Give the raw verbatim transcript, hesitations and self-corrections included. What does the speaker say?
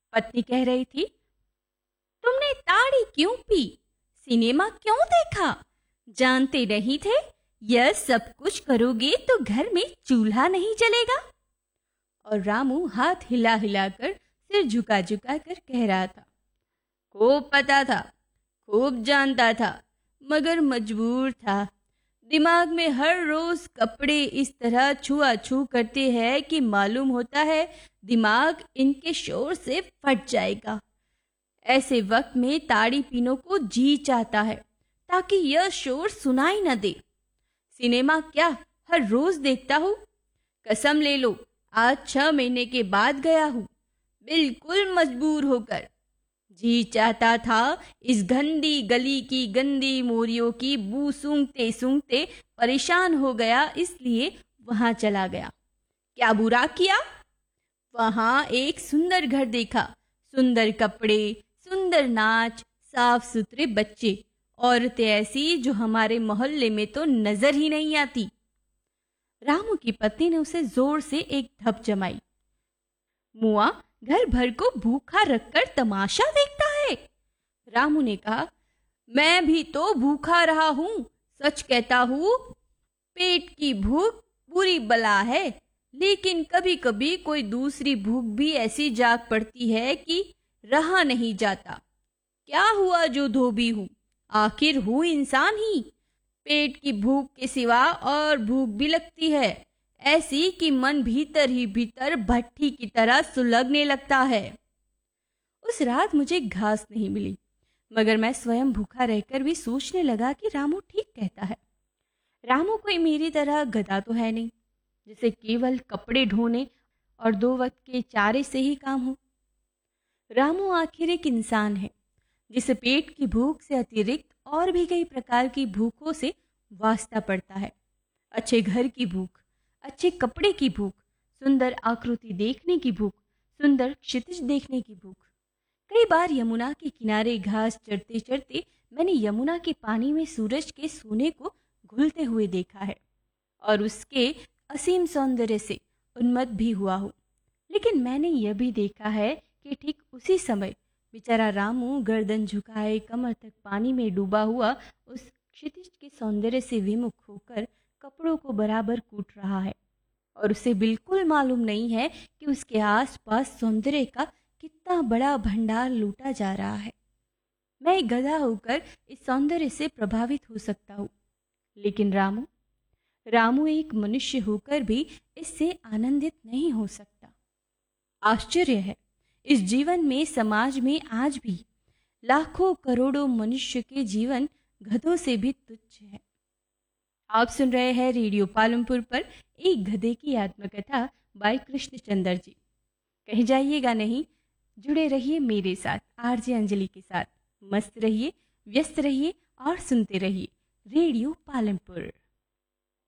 पत्नी कह रही थी, तुमने ताड़ी क्यों पी? सिनेमा क्यों देखा? जानते नहीं थे यह सब कुछ करोगे तो घर में चूल्हा नहीं जलेगा? और रामू हाथ हिला हिलाकर सिर झुका झुका कर कह रहा था, खूब पता था, खूब जानता था, मगर मजबूर था। दिमाग में हर रोज कपड़े इस तरह छुआ-छू करते हैं कि मालूम होता है दिमाग इनके शोर से फट जाएगा। ऐसे वक्त में ताड़ी पीने को जी चाहता है ताकि यह शोर सुनाई न दे। सिनेमा क्या हर रोज देखता हूँ? कसम ले लो, आज छह महीने के बाद गया हूँ, बिल्कुल मजबूर होकर। जी चाहता था इस गंदी गली की गंदी मोरियों की बू सूंघते सूंघते परेशान हो गया, इसलिए वहां चला गया। क्या बुरा किया? वहां एक सुंदर घर देखा, सुंदर कपड़े, सुंदर नाच, साफ सुथरे बच्चे, औरतें ऐसी जो हमारे मोहल्ले में तो नजर ही नहीं आती। रामू की पत्नी ने उसे जोर से एक धप जमाई। मुआ घर भर को भूखा रखकर तमाशा देखता है। रामू ने कहा, मैं भी तो भूखा रहा हूं, सच कहता हूं, पेट की भूख बुरी बला है, लेकिन कभी कभी कोई दूसरी भूख भी ऐसी जाग पड़ती है कि रहा नहीं जाता। क्या हुआ जो धोबी हूं, आखिर हूं इंसान ही। पेट की भूख के सिवा और भूख भी लगती है, ऐसी कि मन भीतर ही भीतर भट्ठी की तरह सुलगने लगता है। उस रात मुझे घास नहीं मिली, मगर मैं स्वयं भूखा रहकर भी सोचने लगा कि रामू ठीक कहता है। रामू कोई मेरी तरह गधा तो है नहीं, जिसे केवल कपड़े ढोने और दो वक्त के चारे से ही काम हो। रामू आखिर एक इंसान है, जिसे पेट की भूख से अतिरिक्त और भी कई प्रकार की भूखों से वास्ता पड़ता है। अच्छे घर की भूख, अच्छे कपड़े की भूख, सुंदर आकृति देखने की भूख, सुंदर क्षितिज देखने की भूख। कई बार यमुना के किनारे घास चरते चरते मैंने यमुना के पानी में सूरज के सोने को घुलते हुए देखा है और उसके असीम सौंदर्य से उन्मत्त भी हुआ हूँ। लेकिन मैंने यह भी देखा है कि ठीक उसी समय बेचारा रामू गर्दन झुकाए कमर तक पानी में डूबा हुआ उस क्षितिज के सौंदर्य से विमुख होकर कपड़ों को बराबर कूट रहा है और उसे बिल्कुल मालूम नहीं है कि उसके आसपास सौंदर्य का कितना बड़ा भंडार लूटा जा रहा है। मैं एक गधा होकर इस सौंदर्य से प्रभावित हो सकता हूँ, लेकिन रामू रामू एक मनुष्य होकर भी इससे आनंदित नहीं हो सकता। आश्चर्य है, इस जीवन में, समाज में आज भी लाखों करोड़ों मनुष्य के जीवन गधों से भी तुच्छ है। आप सुन रहे हैं रेडियो पालमपुर पर एक गधे की आत्मकथा बाय कृष्णचंद्र जी। कहीं जाइएगा नहीं, जुड़े रहिए मेरे साथ आरजे अंजलि के साथ। मस्त रहिए, व्यस्त रहिए और सुनते रहिए रेडियो पालमपुर।